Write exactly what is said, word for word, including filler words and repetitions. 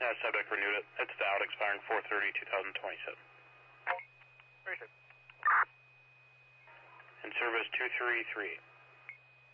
Uh, subject renewed it. It's valid, expiring four thirty, twenty twenty-seven. Very good. In service two three three.